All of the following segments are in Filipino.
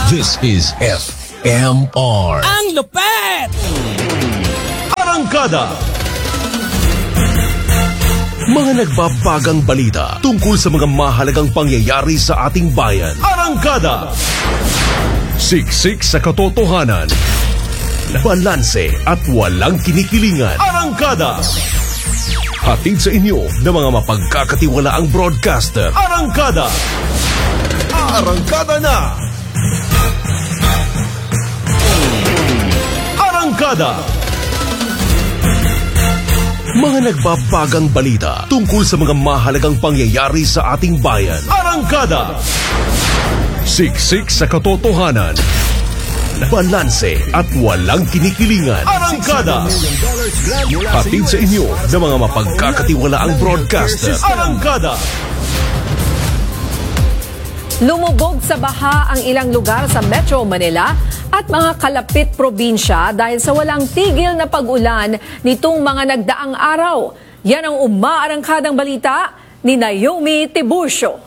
This is FMR. Ang lupet! Arangkada. Mga nagbabagang balita tungkol sa mga mahalagang pangyayari sa ating bayan. Arangkada. Siksik sa katotohanan. Balanse at walang kinikilingan. Arangkada. Hatid sa inyo ng mga mapagkakatiwalaang broadcaster. Arangkada. Arangkada na. Arangkada. Mga nagbabagang balita tungkol sa mga mahalagang pangyayari sa ating bayan. Arangkada. Siksik sa katotohanan. Balanse at walang kinikilingan. Arangkada. Hatid sa inyo ng mga mapagkakatiwalaang broadcaster. Arangkada. Lumubog sa baha ang ilang lugar sa Metro Manila at mga kalapit probinsya dahil sa walang tigil na pag-ulan nitong mga nagdaang araw. Yan ang umaarangkadang balita ni Naomi Tiburcio.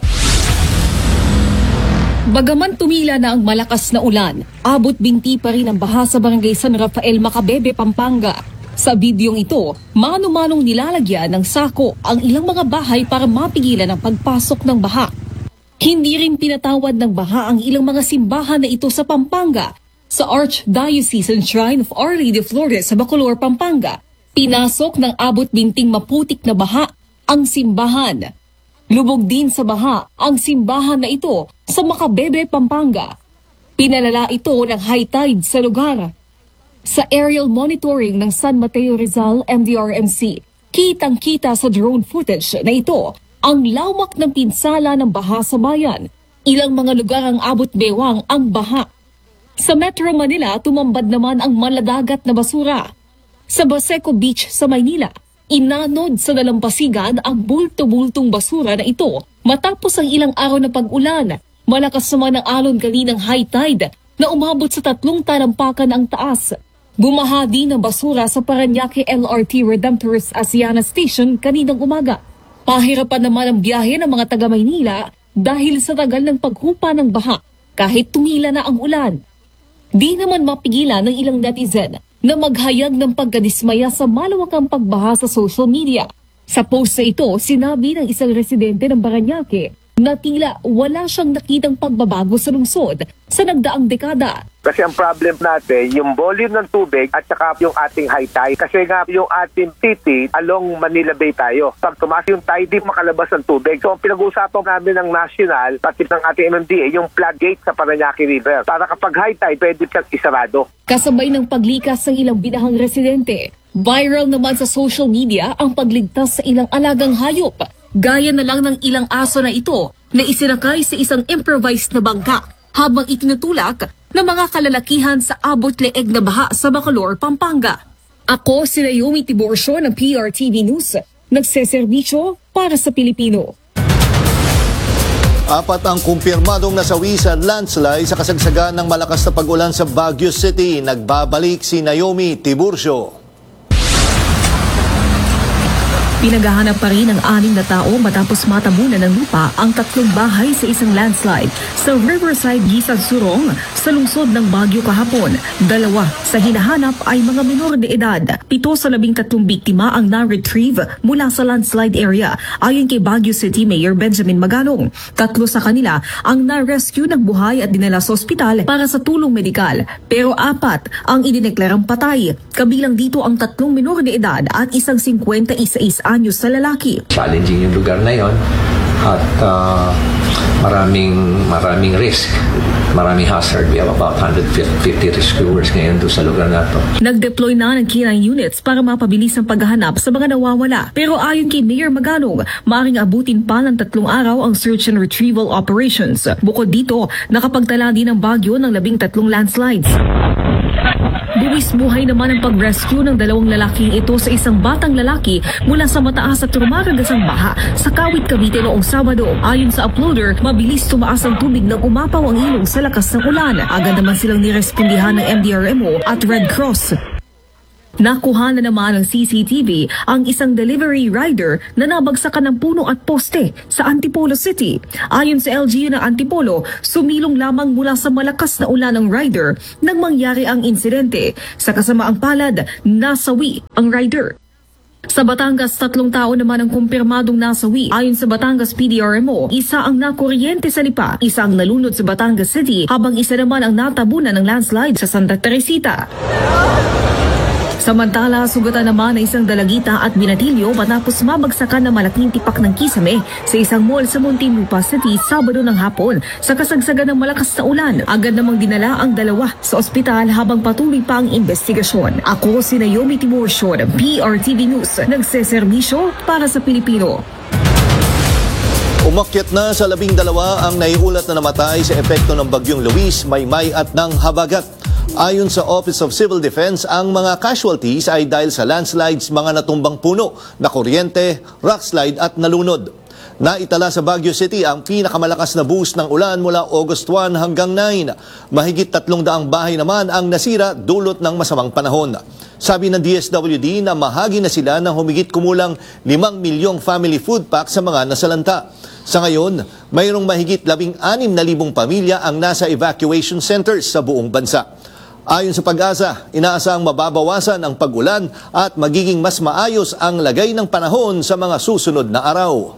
Bagaman tumila na ang malakas na ulan, abot binti pa rin ang baha sa barangay San Rafael, Macabebe, Pampanga. Sa bidyong ito, mano-manong nilalagyan ng sako ang ilang mga bahay para mapigilan ang pagpasok ng baha. Hindi rin pinatawad ng baha ang ilang mga simbahan na ito sa Pampanga. Sa Archdiocesan Shrine of Our Lady of Lourdes sa Bacolor, Pampanga, pinasok ng abot binting maputik na baha ang simbahan. Lubog din sa baha ang simbahan na ito sa Macabebe, Pampanga. Pinalala ito ng high tide sa lugar. Sa aerial monitoring ng San Mateo Rizal MDRMC, kitang-kita sa drone footage na ito ang lawak ng pinsala ng baha sa bayan. Ilang mga lugar ang abot bewang ang baha. Sa Metro Manila, tumambad naman ang maladagat na basura. Sa Baseco Beach sa Maynila, inanod sa dalampasigan ang bulto-bultong basura na ito matapos ang ilang araw na pag-ulan. Malakas naman ang alon kaninang high tide na umabot sa 3 talampakan ang taas. Bumaha din ang basura sa Parañaque LRT Redemptorist Asiana Station kaninang umaga. Pahirapan naman ang biyahe ng mga taga-Maynila dahil sa tagal ng paghupa ng baha kahit tumila na ang ulan. Di naman mapigilan ng ilang netizen na maghayag ng pagkadismaya sa malawakang pagbaha sa social media. Sa post na ito, sinabi ng isang residente ng Parañaque na tila wala siyang nakitang pagbabago sa lungsod sa nagdaang dekada. Kasi ang problem natin, yung volume ng tubig at saka yung ating high tide. Kasi nga yung ating city, along Manila Bay tayo. Pag tumaas yung tide, di makalabas ng tubig. So ang pinag-uusapan namin ng national, pati ng ating MMDA, yung floodgate sa Parañaque River. Para kapag high tide, pwede siyang isarado. Kasabay ng paglikas ng ilang binahang residente, viral naman sa social media ang pagligtas sa ilang alagang hayop. Gaya na lang ng ilang aso na ito na isinakay sa isang improvised na bangka habang itinutulak ng mga kalalakihan sa abot-leeg na baha sa Bacolor, Pampanga. Ako si Naomi Tiburcio ng PRTV News, nagseserbisyo para sa Pilipino. 4 ang kumpirmadong nasawi sa landslide sa kasagsagan ng malakas na pag-ulan sa Baguio City. Nagbabalik si Naomi Tiburcio. Pinaghahanap pa rin ang 6 na tao matapos matabunan ng lupa ang 3 bahay sa isang landslide sa Riverside, Gisag, Surong sa lungsod ng Baguio kahapon. 2 sa hinahanap ay mga minor de edad. 7 sa 13 biktima ang na-retrieve mula sa landslide area ayon kay Baguio City Mayor Benjamin Magalong. 3 sa kanila ang na-rescue ng buhay at dinala sa ospital para sa tulong medikal. Pero 4 ang idineklarang patay. Kabilang dito ang 3 minor de edad at isang 56 anyos sa lalaki. Challenging yung lugar na yon at maraming risk, maraming hazard. We have about 150 rescuers ngayon doon sa lugar na to. Nag-deploy na ng K9 units para mapabilis ang paghahanap sa mga nawawala. Pero ayon kay Mayor Magalong, maaaring abutin pa ng 3 araw ang search and retrieval operations. Bukod dito, nakapagtala din ng Baguio ng 13 landslides. Buwis buhay naman ang pag-rescue ng 2 lalaking ito sa isang batang lalaki mula sa mataas at rumaragasang baha sa Kawit, Cavite noong Sabado. Ayon sa uploader, mabilis tumaas ang tubig nang umapaw ang ilog sa lakas ng ulan. Agad naman silang nirespondihan ng MDRMO at Red Cross. Nakuha na naman ng CCTV ang isang delivery rider na nabagsakan ng puno at poste sa Antipolo City. Ayon sa LGU ng Antipolo, sumilong lamang mula sa malakas na ulan ng rider nang mangyari ang insidente. Sa kasamaang palad, nasawi ang rider. Sa Batangas, 3 tao naman ang kumpirmadong nasawi. Ayon sa Batangas PDRMO, isa ang nakuryente sa Lipa, isa ang nalunod sa Batangas City, habang isa naman ang natabunan ng landslide sa Santa Teresita. Samantala, sugatan naman ng isang dalagita at binatilyo matapos mabagsakan ng malaking tipak ng kisame sa isang mall sa Muntinlupa City Sabado ng hapon. Sa kasagsagan ng malakas na ulan, agad namang dinala ang dalawa sa ospital habang patuloy pa ang investigasyon. Ako si Naomi Timorcio ng PRTV News, nagseserbisyo para sa Pilipino. Umakyat na sa 12 ang naiulat na namatay sa epekto ng bagyong Luis, Maymay at ng Habagat. Ayon sa Office of Civil Defense, ang mga casualties ay dahil sa landslides, mga natumbang puno, na kuryente, rockslide at nalunod. Naitala sa Baguio City ang pinakamalakas na boost ng ulan mula August 1 hanggang 9. Mahigit 300 bahay naman ang nasira dulot ng masamang panahon. Sabi ng DSWD na mahagi na sila ng humigit kumulang 5 milyong family food pack sa mga nasalanta. Sa ngayon, mayroong mahigit 16,000 pamilya ang nasa evacuation centers sa buong bansa. Ayon sa Pag-asa, inaasahang mababawasan ang pag-ulan at magiging mas maayos ang lagay ng panahon sa mga susunod na araw.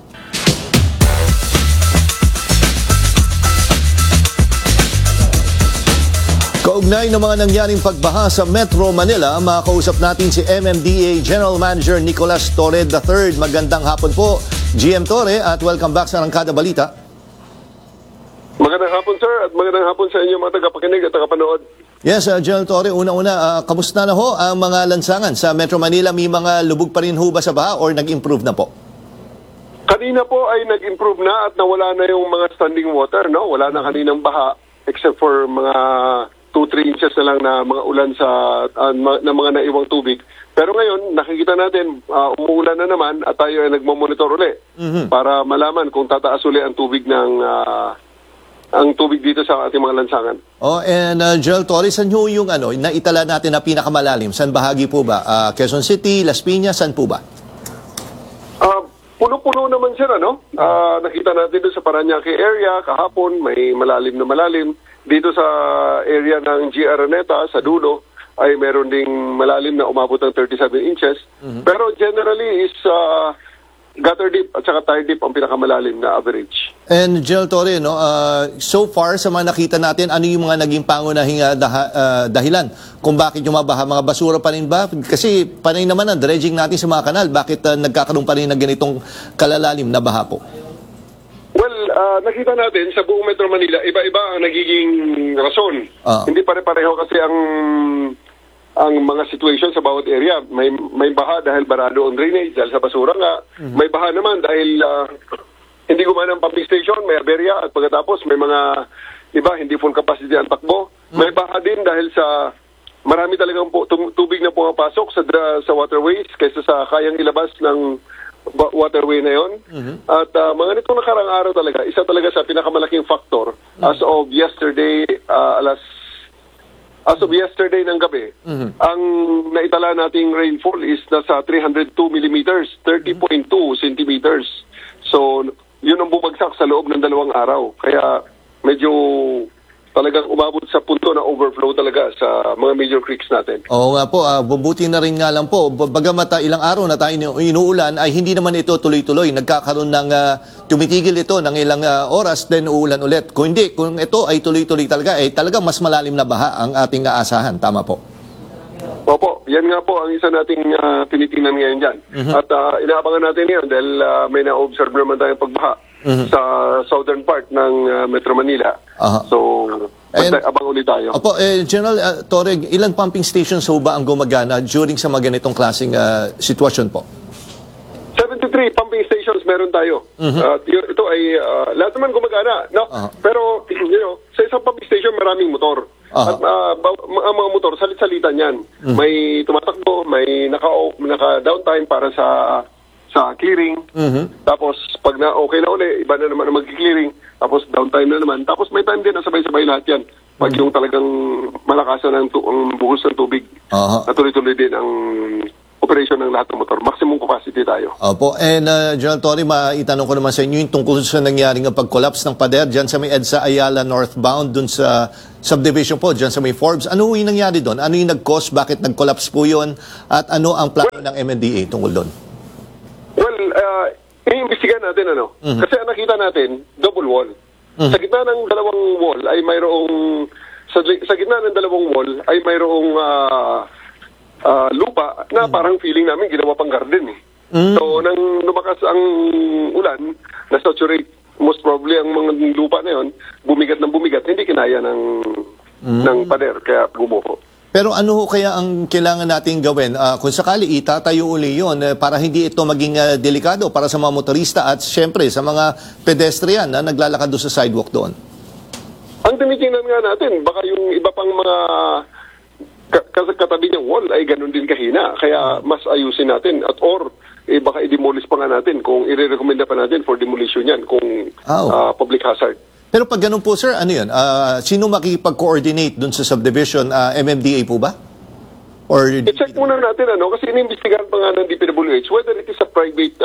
Kaugnay ng mga nangyaring pagbaha sa Metro Manila, makakausap natin si MMDA General Manager Nicolas Torre III. Magandang hapon po, GM Torre, at welcome back sa Arangkada Balita. Magandang hapon, sir, at magandang hapon sa inyo mga tagapakinig at tagapanood. Yes, General Torre, una-una, kamusta na ho ang mga lansangan sa Metro Manila? May mga lubog pa rin ho ba sa baha or nag-improve na po? Kanina po ay nag-improve na at nawala na yung mga standing water, no? Wala na kaninang baha except for mga 2-3 inches na lang na mga ulan na mga naiwang tubig. Pero ngayon, nakikita natin, umuulan na naman at tayo ay nagmamonitor uli para malaman kung tataas uli ang tubig ang tubig dito sa ating mga lansangan. Oh, and General Torre, saan ho yung naitala natin na pinakamalalim? Saan bahagi po ba? Quezon City, Las Piñas, saan po ba? Puno-puno naman sila, no? Nakita natin doon sa Parañaque area, kahapon, may malalim na malalim. Dito sa area ng GR Araneta, sa dulo, ay meron ding malalim na umabot ng 37 inches. Pero generally is gutter deep at saka tire deep ang pinakamalalim na average. And General Torre, so far sa mga nakita natin, ano yung mga naging pangunahing dahilan kung bakit yumabaha? Mga basura pa rin ba? Kasi panay naman ang dredging natin sa mga kanal. Bakit nagkakaroon pa rin ng ganitong kalalalim na baha po? Well, nakita natin sa buong Metro Manila, iba-iba ang nagiging rason. Hindi pare-pareho kasi ang mga situation sa bawat area. May baha dahil barado ang drainage, dahil sa basura nga. May baha naman dahil hindi gumana ang pumping station, may aberya, at pagkatapos may mga iba, hindi full capacity ang takbo. May baha din dahil sa marami talagang tubig na pumapasok sa waterways kaysa sa kayang ilabas ng waterway na yon. At mga nitong nakarang araw talaga, isa talaga sa pinakamalaking factor as of yesterday ng gabi, ang naitala nating rainfall is nasa 302 millimeters, 30.2 centimeters. So, yun ang bumagsak sa loob ng 2 araw. Kaya medyo talagang umabot sa punto na overflow talaga sa mga major creeks natin. Oo nga po, bubuti na rin nga lang po. Bagamat ilang araw na tayo inuulan, ay hindi naman ito tuloy-tuloy. Nagkakaroon ng tumitigil ito ng ilang oras, then uulan ulit. Kung hindi, kung ito ay tuloy-tuloy talaga, talagang mas malalim na baha ang ating aasahan. Tama po. Opo, yan nga po ang isa nating tinitingnan ngayon dyan. At inaabangan natin yan dahil may na-observe naman tayong pagbaha sa southern part ng Metro Manila. So, abang ulit tayo. Opo, General Torre, ilang pumping stations ho ba ang gumagana during sa mga ganitong klaseng sitwasyon po? 73 pumping stations meron tayo. Ito ay lahat naman gumagana, no? Pero sa isang pumping station maraming motor. At ang mga motor salit-salitan yan. May tumatakbo, may naka-downtime para sa clearing. Tapos pag okay na uli, iba na naman ang mag-clearing. Tapos downtime na naman. Tapos may time din na sabay-sabay lahat yan. Pag yung talagang malakasan ang buhos ng tubig. Natuloy-tuloy din ang operation ng lahat ng motor. Maximum capacity tayo. Opo. And General Torre, maitanong ko naman sa inyo yung tungkol sa nangyaring pag-collapse ng pader dyan sa may EDSA Ayala northbound dun sa subdivision po, dyan sa may Forbes. Ano yung nangyari doon? Ano yung nag-cause? Bakit nag-collapse po yun? At ano ang plano ng MMDA tungkol doon? Well, i-imbestigan natin Kasi ang nakita natin, double wall. Sa gitna ng dalawang wall ay mayroong sa gitna ng dalawang wall ay mayroong lupa na parang feeling namin ginawa pang garden eh. So nang lumakas ang ulan, na-saturate most probably ang mga lupa na yon, bumigat ng bumigat, hindi kinaya ng pader kaya gumuho. Pero ano kaya ang kailangan nating gawin? Kung sakali itatayo uli yun para hindi ito maging delikado para sa mga motorista at syempre sa mga pedestrian na naglalakad doon sa sidewalk doon? Ang tinitingnan nga natin, baka yung iba pang mga katabi niyang wall ay ganun din kahina. Kaya mas ayusin natin at baka i-demolish pa nga natin kung i-recommenda pa natin for demolition yan kung public hazard. Pero pag ganun po sir, ano yun? Sino makikipag-coordinate dun sa subdivision? MMDA po ba? Or i-check muna natin kasi inimbestigahan pa nga ng DPWH whether it is a private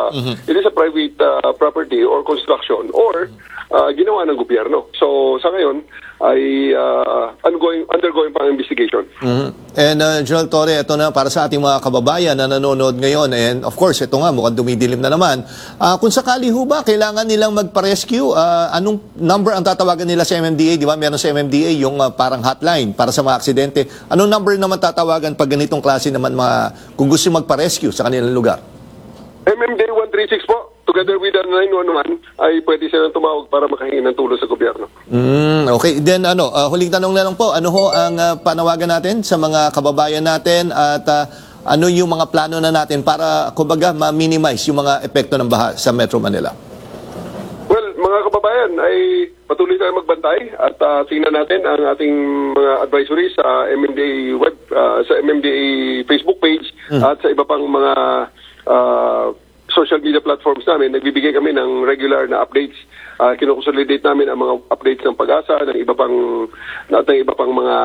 property or construction or ginawa ng gobyerno. So sa ngayon ay undergoing pa ang investigation. And General Torre, ito na para sa ating mga kababayan na nanonood ngayon, and of course ito nga mukhang dumidilim na naman. Kung sakali ho ba kailangan nilang magpa-rescue, anong number ang tatawagan nila sa MMDA? Di ba meron sa MMDA yung parang hotline para sa mga aksidente. Anong number naman tatawagan pag ganitong klase naman kung gusto magpa-rescue sa kanilang lugar? MMDA 136 po, together with the 911, ay pwede silang tumawag para makahingi ng tulong sa gobyerno. Okay, then huling tanong na lang po, ano ho ang panawagan natin sa mga kababayan natin at ano yung mga plano na natin para kumbaga ma-minimize yung mga epekto ng baha sa Metro Manila? Well, mga kababayan, ay patuloy tayong magbantay at tingnan natin ang ating mga advisories sa MMDA web, sa MMDA Facebook page at sa iba pang mga social media platforms namin. Nagbibigay kami ng regular na updates. Kinoconsolidate namin ang mga updates ng Pag-asa, ng iba pang mga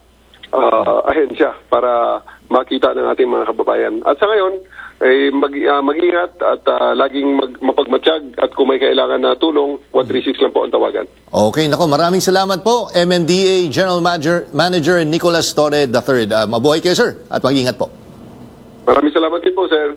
ahensya para makita ng ating mga kababayan. At sa ngayon, ay mag-ingat at laging mapagmatsyag at kung may kailangan na tulong, 136 lang po ang tawagan. Okay, nako, maraming salamat po, MMDA General Manager Nicolas Torre III. Mabuhay kayo, sir, at mag-ingat po. Maraming salamat din po, sir.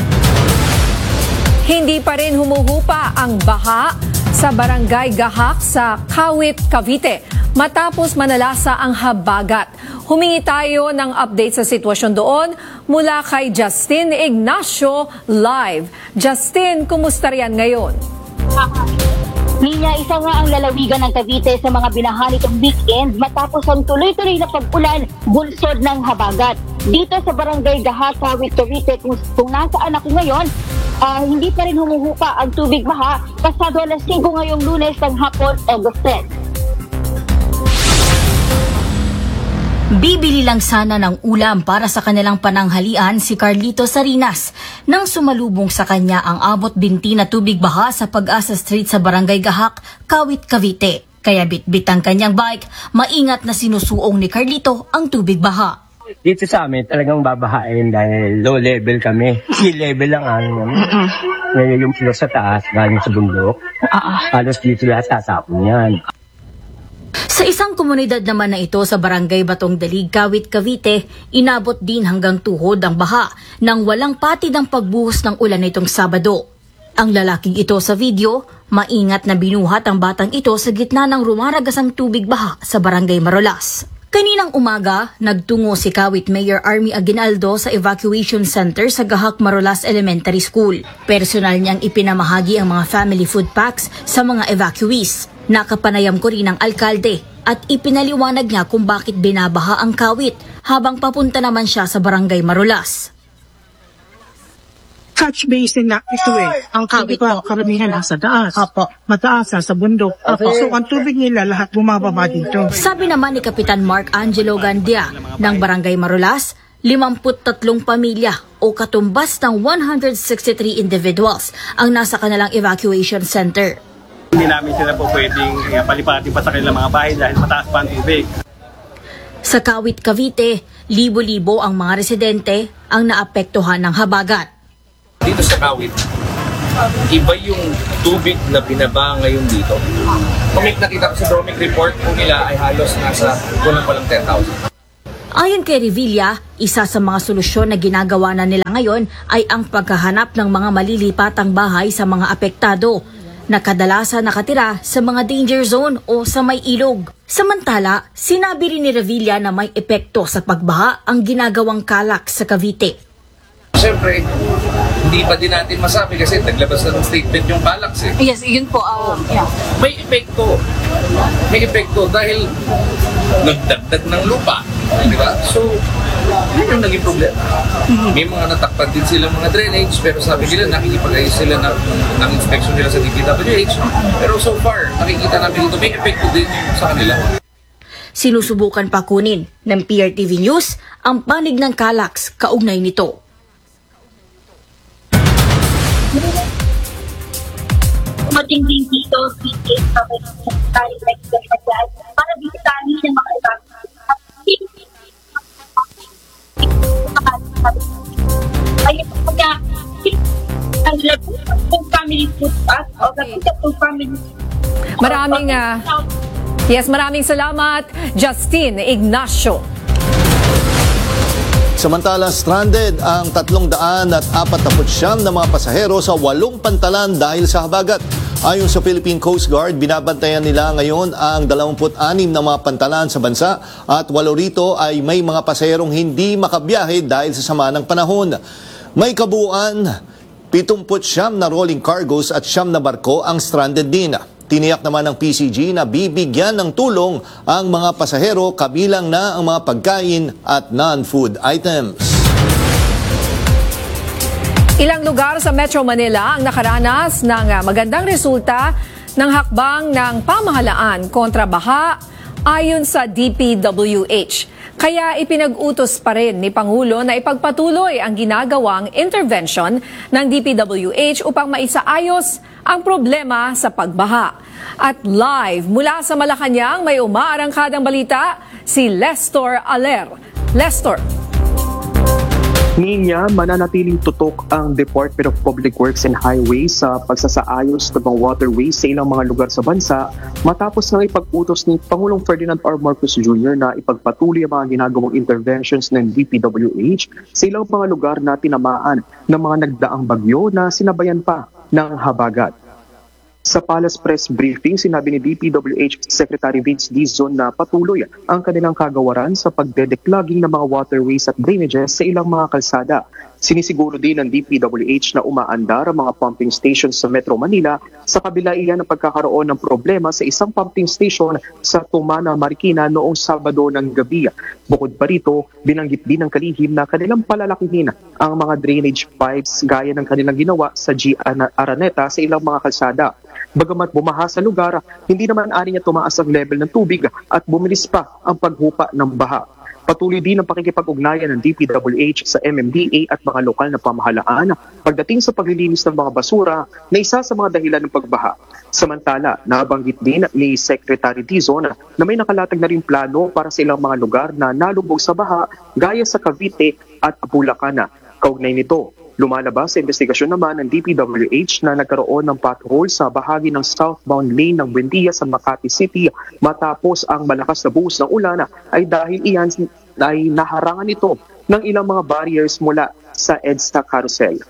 Hindi pa rin humuhupa ang baha sa Barangay Gahak sa Kawit, Cavite matapos manalasa ang habagat. Humingi tayo ng update sa sitwasyon doon mula kay Justin Ignacio live. Justin, kumusta riyan ngayon? Niya, isa nga ang lalawigan ng Cavite sa mga binaha nitong weekend matapos ang tuloy-tuloy na pag-ulan bulsod ng habagat. Dito sa Barangay Gahak, Kawit, Cavite, kung nasaan ako ngayon, hindi pa rin humuhupa ang tubig baha pasado alas 5 ngayong Lunes ng hapon, August 10. Bibili lang sana ng ulam para sa kanilang pananghalian si Carlito Sarinas nang sumalubong sa kanya ang abot binti na tubig baha sa Pag-asa Street sa Barangay Gahak, Kawit, Cavite. Kaya bitbit ang kanyang bike, maingat na sinusuong ni Carlito ang tubig baha. Dito sa amin talagang babahain dahil low level kami. Sea level lang ngayon yung floor sa taas galing sa bundok. Halos dito lahat tatapon yan. Sa isang komunidad naman na ito sa Barangay Batong Dalig, Kawit, Cavite, inabot din hanggang tuhod ang baha nang walang patid ang pagbuhos ng ulan nitong Sabado. Ang lalaking ito sa video, maingat na binuhat ang batang ito sa gitna ng rumaragasang tubig baha sa Barangay Marolas. Kaninang umaga, nagtungo si Kawit Mayor Army Aguinaldo sa evacuation center sa Gahak Marolas Elementary School. Personal niyang ipinamahagi ang mga family food packs sa mga evacuees. Nakapanayam ko rin ang alkalde at ipinaliwanag niya kung bakit binabaha ang Kawit habang papunta naman siya sa Barangay Marolas. Catch basin na ito Ang tubig ko karamihan nasa taas. Mataas sa bundok. So ang tubig nila lahat bumababa dito. Sabi naman ni Kapitan Mark Angelo Gandia ng Barangay Marolas, 53 pamilya o katumbas ng 163 individuals ang nasa kanilang evacuation center. Hindi namin sila po pwedeng palipatin pa sa kanilang mga bahay dahil mataas pa ang tubig. Sa Kawit, Cavite, Libo-libo ang mga residente ang naapektuhan ng habagat. Dito sa Kawit, iba yung tubig na binaba ngayon dito. Kung nakita ko sa Dromic report po nila ay halos nasa kulang-kulang 10,000. Ayon kay Revilla, isa sa mga solusyon na ginagawa na nila ngayon ay ang paghahanap ng mga malilipatang bahay sa mga apektado na kadalasan nakatira sa mga danger zone o sa may ilog. Samantala, sinabi rin ni Revilla na may epekto sa pagbaha ang ginagawang kalak sa Cavite. Siyempre, hindi pa din natin masabi kasi naglabas na ng statement yung Calax eh. Yes, yun po. Yeah. May epekto. May epekto dahil nagdagdag ng lupa. Di ba? So, yun yung naging problema. May mga natakpan din silang mga drainage pero sabi nila nakikipag-ayos sila ng inspection nila sa DPWH. Pero so far, nakikita namin dito may epekto din sa kanila. Sinusubukan pa kunin ng PRTV News ang panig ng Calax kaugnay nito. Matinding dito, PK, tayo para bisitahin ng mga ibang ayun po kaya ang family food us o the family. Maraming salamat, Justin Ignacio. Samantala, stranded ang 349 na mga pasahero sa 8 pantalan dahil sa habagat. Ayon sa Philippine Coast Guard, binabantayan nila ngayon ang 26 na mga pantalan sa bansa at 8 rito ay may mga pasaherong hindi makabiyahe dahil sa sama ng panahon. May kabuuan 79 na rolling cargos at 9 na barko ang stranded din. Tiniyak naman ng PCG na bibigyan ng tulong ang mga pasahero kabilang na ang mga pagkain at non-food items. Ilang lugar sa Metro Manila ang nakaranas ng magandang resulta ng hakbang ng pamahalaan kontra baha ayon sa DPWH. Kaya ipinag-utos pa rin ni Pangulo na ipagpatuloy ang ginagawang intervention ng DPWH upang maisaayos ang problema sa pagbaha. At live mula sa Malacanang may umaarangkadang balita si Lestor Aler. Lestor. Niya, mananatiling tutok ang Department of Public Works and Highways sa pagsasaayos ng mga waterways sa ilang mga lugar sa bansa matapos na ipag-utos ni Pangulong Ferdinand R. Marcos Jr. na ipagpatuloy ang mga ginagawang interventions ng DPWH sa ilang mga lugar na tinamaan ng mga nagdaang bagyo na sinabayan pa ng habagat. Sa Palace Press Briefing, sinabi ni DPWH Secretary Vince Dizon na patuloy ang kanilang kagawaran sa pagdedeclogging ng mga waterways at drainages sa ilang mga kalsada. Sinisiguro din ng DPWH na umaandar ang mga pumping stations sa Metro Manila sa kabila iyan ng pagkakaroon ng problema sa isang pumping station sa Tumana, Marikina noong Sabado ng gabi. Bukod pa rito, binanggit din ng kalihim na kanilang palalakihin ang mga drainage pipes gaya ng kanilang ginawa sa G. Araneta sa ilang mga kalsada. Bagamat bumaha sa lugar, hindi naman ani niya tumaas ang level ng tubig at bumilis pa ang paghupa ng baha. Patuloy din ang pakikipag-ugnayan ng DPWH sa MMDA at mga lokal na pamahalaan pagdating sa paglilinis ng mga basura na isa sa mga dahilan ng pagbaha. Samantala, nabanggit din ni Secretary Dizon na may nakalatag na rin plano para sa ilang mga lugar na nalubog sa baha gaya sa Cavite at Bulacan. Kaugnay nito, lumalabas sa investigasyon naman ng DPWH na nagkaroon ng pothole sa bahagi ng southbound lane ng Buendia sa Makati City matapos ang malakas na buhos ng ulan ay dahil iyan ay naharangan ito ng ilang mga barriers mula sa EDSA carousel.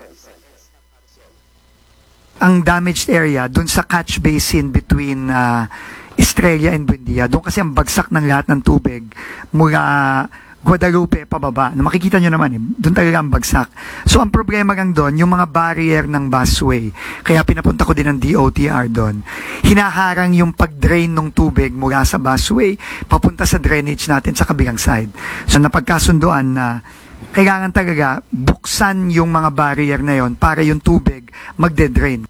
Ang damaged area doon sa catch basin between Estrella and Buendia, doon kasi ang bagsak ng lahat ng tubig mula Guadalupe pababa. Makikita nyo naman, doon talaga ang bagsak. So ang problema lang doon, yung mga barrier ng busway. Kaya pinapunta ko din ng DOTR doon. Hinaharang yung pag-drain ng tubig mula sa busway, papunta sa drainage natin sa kabilang side. So napagkasunduan na kailangan talaga buksan yung mga barrier na yon para yung tubig magde-drain.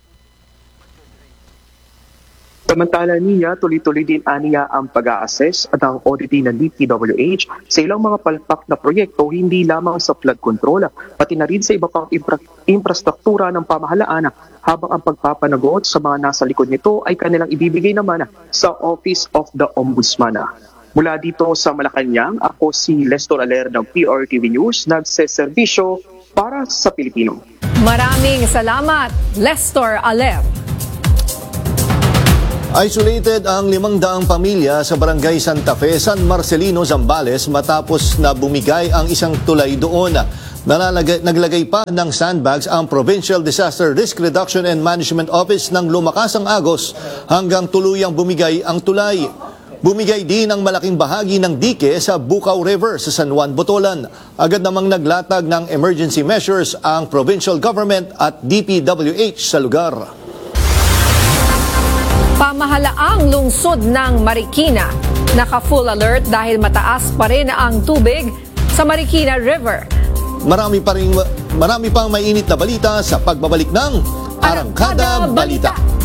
Samantala niya, tuloy-tuloy din aniya ang pag-a-assess at ang auditing ng DPWH sa ilang mga palpak na proyekto hindi lamang sa flood control, pati na rin sa iba pang infrastruktura ng pamahalaan habang ang pagpapanagot sa mga nasa likod nito ay kanilang ibibigay naman sa Office of the Ombudsman. Mula dito sa Malacanang, ako si Lester Aler ng PRTV News, nagseserbisyo para sa Pilipino. Maraming salamat, Lester Aler. Isolated ang 500 pamilya sa Barangay Santa Fe, San Marcelino, Zambales matapos na bumigay ang isang tulay doon. Naglagay pa ng sandbags ang Provincial Disaster Risk Reduction and Management Office nang lumakas ang agos hanggang tuluyang bumigay ang tulay. Bumigay din ang malaking bahagi ng dike sa Bukaw River sa San Juan, Botolan. Agad namang naglatag ng emergency measures ang provincial government at DPWH sa lugar. Pamahalaang lungsod ng Marikina. Naka-full alert dahil mataas pa rin ang tubig sa Marikina River. Marami pang mainit na balita sa pagbabalik ng Arangkada Balita.